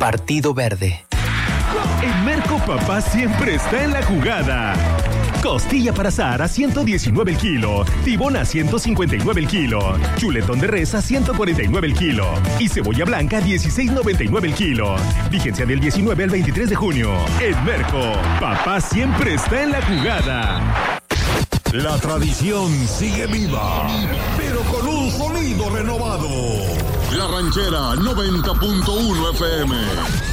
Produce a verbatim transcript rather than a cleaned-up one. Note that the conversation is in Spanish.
Partido Verde. En Merco Papá siempre está en la jugada. Costilla para asar a ciento diecinueve el kilo, tibón a ciento cincuenta y nueve el kilo, chuletón de res a ciento cuarenta y nueve el kilo y cebolla blanca a dieciséis noventa y nueve el kilo. Vigencia del diecinueve al veintitrés de junio. En Merco, papá siempre está en la jugada. La tradición sigue viva, pero con un sonido renovado. La Ranchera noventa punto uno F M.